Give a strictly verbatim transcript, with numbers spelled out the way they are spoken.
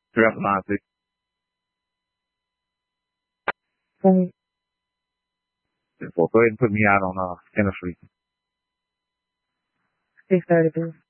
throughout the night. Mm. Well, go ahead and put me out on uh Tennessee. six thirty, please.